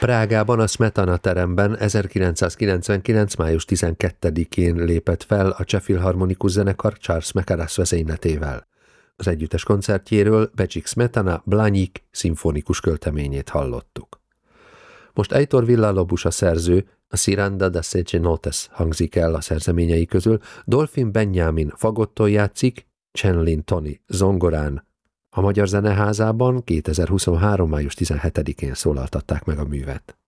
Prágában a Smetana teremben 1999. május 12-én lépett fel a Cseh Filharmonikus Zenekar Charles Macarás vezényletével. Az együttes koncertjéről Becsik Smetana Blahnik szimfonikus költeményét hallottuk. Most Heitor Villa-Lobos a szerző, a Ciranda da Sece Notes hangzik el a szerzeményei közül, Dolphin Benjamin fagotton játszik, Chenlin Tony zongorán. A Magyar Zeneházában 2023. május 17-én szólaltatták meg a művet.